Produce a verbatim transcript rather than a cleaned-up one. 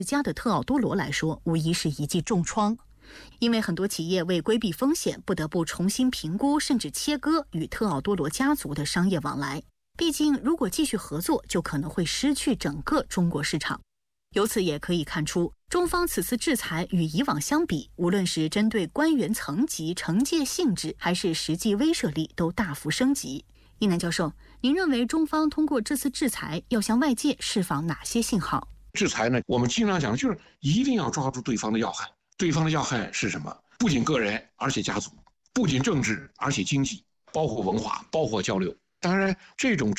家的特奥多罗来说，无疑是一记重创。因为很多企业为规避风险，不得不重新评估甚至切割与特奥多罗家族的商业往来。毕竟，如果继续合作，就可能会失去整个中国市场。由此也可以看出，中方此次制裁与以往相比，无论是针对官员层级、惩戒性质，还是实际威慑力，都大幅升级。一楠教授，您认为中方通过这次制裁要向外界释放哪些信号？ 制裁呢，我们经常讲就是一定要抓住对方的要害。对方的要害是什么？不仅个人，而且家族；不仅政治，而且经济，包括文化，包括交流。当然，这种制